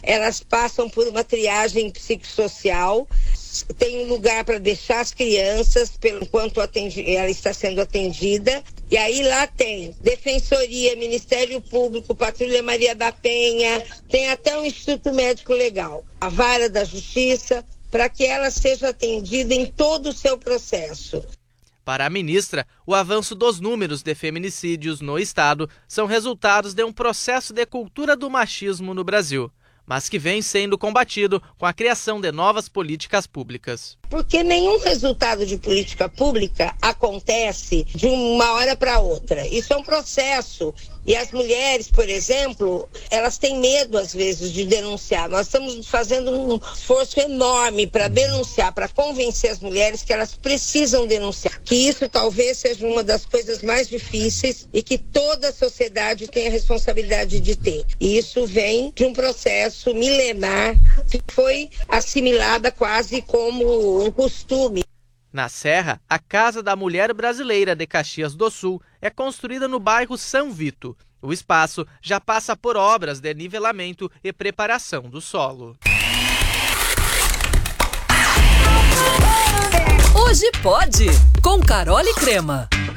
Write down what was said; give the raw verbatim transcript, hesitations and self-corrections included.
elas passam por uma triagem psicossocial, tem um lugar para deixar as crianças, pelo enquanto ela está sendo atendida. E aí lá tem Defensoria, Ministério Público, Patrulha Maria da Penha, tem até um Instituto Médico Legal, a Vara da Justiça, para que ela seja atendida em todo o seu processo. Para a ministra, o avanço dos números de feminicídios no estado são resultados de um processo de cultura do machismo no Brasil, mas que vem sendo combatido com a criação de novas políticas públicas. Porque nenhum resultado de política pública acontece de uma hora para outra. Isso é um processo. E as mulheres, por exemplo, elas têm medo, às vezes, de denunciar. Nós estamos fazendo um esforço enorme para denunciar, para convencer as mulheres que elas precisam denunciar. Que isso talvez seja uma das coisas mais difíceis e que toda a sociedade tem a responsabilidade de ter. E isso vem de um processo milenar que foi assimilada quase como um costume. Na Serra, a Casa da Mulher Brasileira de Caxias do Sul é construída no bairro São Vito. O espaço já passa por obras de nivelamento e preparação do solo. Hoje pode, com Carole Crema.